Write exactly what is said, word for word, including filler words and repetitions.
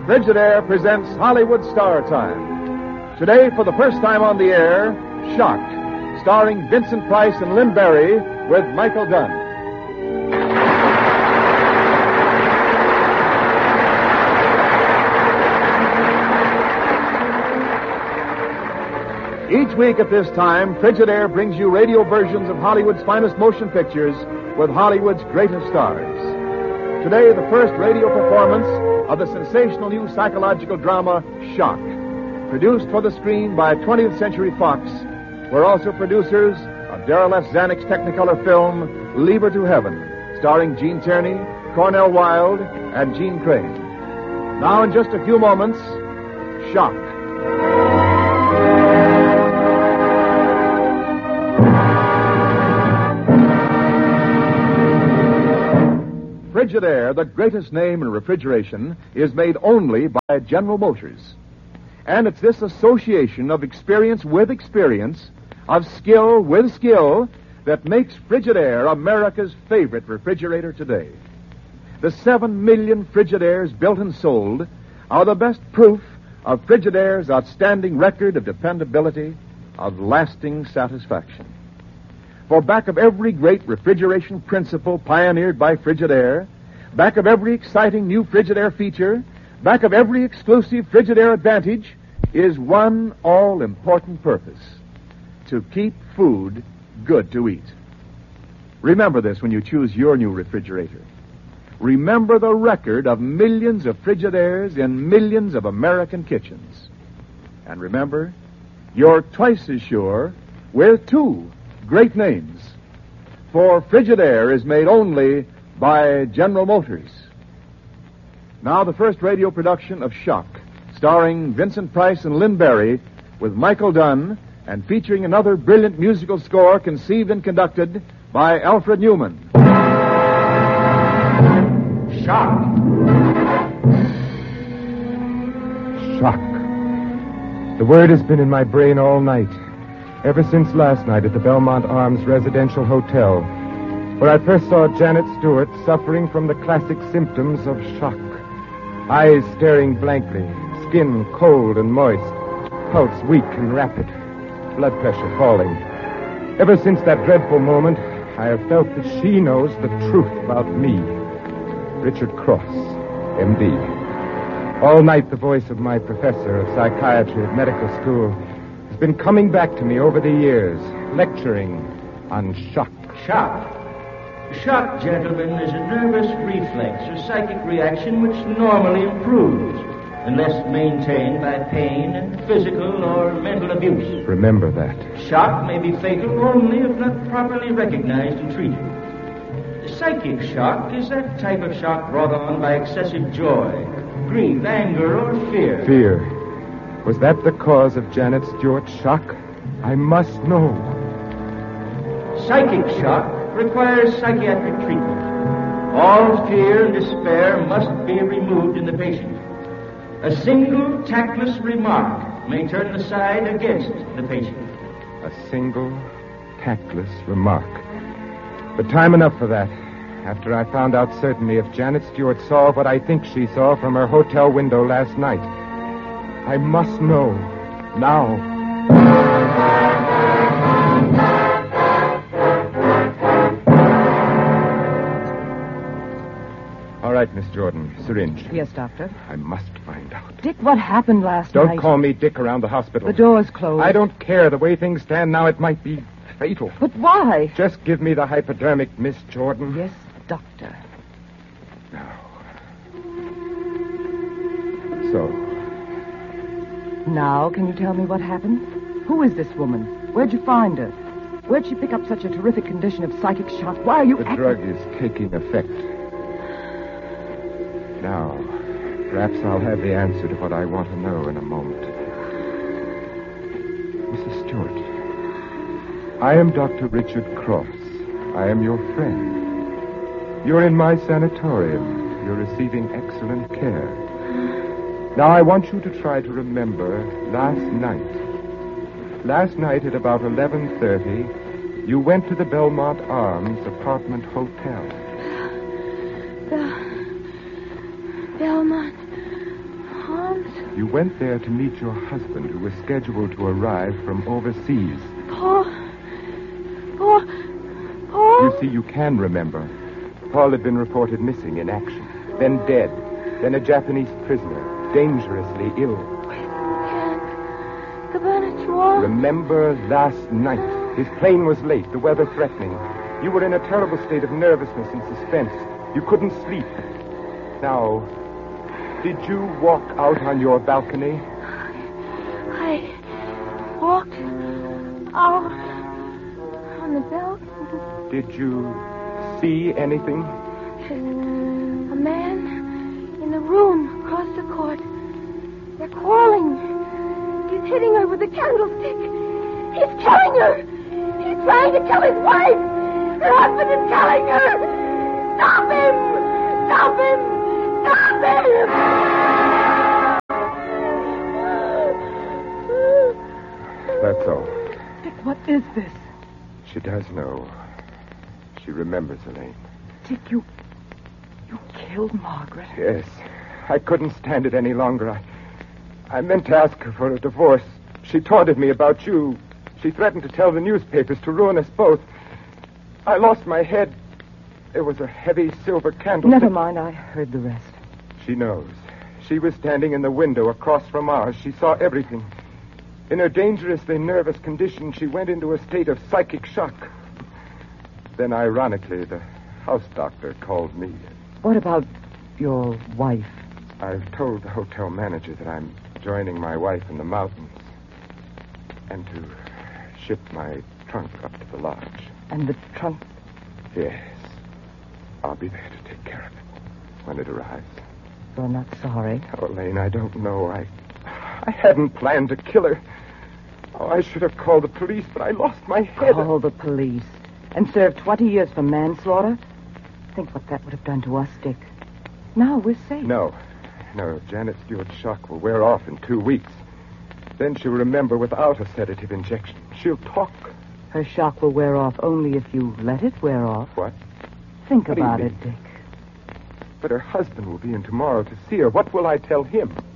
Frigidaire presents Hollywood Star Time. Today, for the first time on the air, Shock, starring Vincent Price and Lynn Barry with Michael Dunn. Each week at this time, Frigidaire brings you radio versions of Hollywood's finest motion pictures with Hollywood's greatest stars. Today, the first radio performance of the sensational new psychological drama, Shock, produced for the screen by twentieth Century Fox. We're also producers of Darrell F. Zanuck's Technicolor film, Leave Her to Heaven, starring Gene Tierney, Cornell Wilde, and Gene Crane. Now, in just a few moments, Shock. Frigidaire, the greatest name in refrigeration, is made only by General Motors. And it's this association of experience with experience, of skill with skill, that makes Frigidaire America's favorite refrigerator today. The seven million Frigidaires built and sold are the best proof of Frigidaire's outstanding record of dependability, of lasting satisfaction. For back of every great refrigeration principle pioneered by Frigidaire, back of every exciting new Frigidaire feature, back of every exclusive Frigidaire advantage, is one all-important purpose: to keep food good to eat. Remember this when you choose your new refrigerator. Remember the record of millions of Frigidaires in millions of American kitchens. And remember, you're twice as sure with two great names. For Frigidaire is made only by General Motors. Now the first radio production of Shock, starring Vincent Price and Lynn Barry, with Michael Dunn, and featuring another brilliant musical score conceived and conducted by Alfred Newman. Shock. Shock. The word has been in my brain all night. Ever since last night at the Belmont Arms Residential Hotel, where I first saw Janet Stewart suffering from the classic symptoms of shock. Eyes staring blankly, skin cold and moist, pulse weak and rapid, blood pressure falling. Ever since that dreadful moment, I have felt that she knows the truth about me. Richard Cross, M D. All night the voice of my professor of psychiatry at medical school has been coming back to me over the years, lecturing on shock. Shock. Shock, gentlemen, is a nervous reflex or psychic reaction which normally improves unless maintained by pain and physical or mental abuse. Remember that. Shock may be fatal only if not properly recognized and treated. Psychic shock is that type of shock brought on by excessive joy, grief, anger, or fear. Fear. Was that the cause of Janet Stewart's shock? I must know. Psychic shock requires psychiatric treatment. All fear and despair must be removed in the patient. A single tactless remark may turn the side against the patient. A single tactless remark. But time enough for that. After I found out certainly if Janet Stewart saw what I think she saw from her hotel window last night. I must know. Now. All right, Miss Jordan. Syringe. Yes, Doctor. I must find out. Dick, what happened last Don't night? Don't call me Dick around the hospital. The door's closed. I don't care. The way things stand now, it might be fatal. But why? Just give me the hypodermic, Miss Jordan. Yes, Doctor. Now. So. Now, can you tell me what happened? Who is this woman? Where'd you find her? Where'd she pick up such a terrific condition of psychic shock? Why are you... The act- drug is taking effect. Now, perhaps I'll have the answer to what I want to know in a moment. Missus Stewart, I am Doctor Richard Cross. I am your friend. You're in my sanatorium. You're receiving excellent care. Now, I want you to try to remember last night. Last night at about eleven thirty, you went to the Belmont Arms Apartment Hotel. The Belmont You went there to meet your husband, who was scheduled to arrive from overseas. Paul. Paul. Paul. You see, you can remember. Paul had been reported missing in action, then dead, then a Japanese prisoner, dangerously ill. Camp Cabanatuan. Remember last night. His plane was late, the weather threatening. You were in a terrible state of nervousness and suspense. You couldn't sleep. Now, did you walk out on your balcony? I walked out on the balcony. Did you see anything? A man in the room across the court. They're quarreling. He's hitting her with a candlestick. He's killing her. He's trying to kill his wife. Her husband is killing her. Stop him! Stop him! Stop him! That's all. Dick, what is this? She does know. She remembers Elaine. Dick, you... you killed Margaret. Yes. I couldn't stand it any longer. I, I meant to ask her for a divorce. She taunted me about you. She threatened to tell the newspapers to ruin us both. I lost my head. There was a heavy silver candle. Never mind, I heard the rest. She knows. She was standing in the window across from ours. She saw everything. In her dangerously nervous condition, she went into a state of psychic shock. Then, ironically, the house doctor called me. What about your wife? I've told the hotel manager that I'm joining my wife in the mountains and to ship my trunk up to the lodge. And the trunk? Yes. I'll be there to take care of it when it arrives. You're not sorry? Oh, Elaine, I don't know. I I hadn't planned to kill her. Oh, I should have called the police, but I lost my head. Call the police and serve twenty years for manslaughter? Think what that would have done to us, Dick. Now we're safe. No. No, Janet Stewart's shock will wear off in two weeks. Then she'll remember without a sedative injection. She'll talk. Her shock will wear off only if you let it wear off. What? Think What do you about mean? it, Dick. But her husband will be in tomorrow to see her. What will I tell him?